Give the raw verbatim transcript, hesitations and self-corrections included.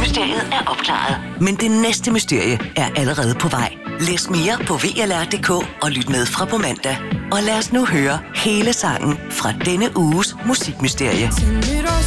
Musikmysteriet er opklaret. Men det næste mysterie er allerede på vej. Læs mere på v l r punktum d k og lyt med fra på mandag. Og lad os nu høre hele sangen fra denne uges musikmysterie.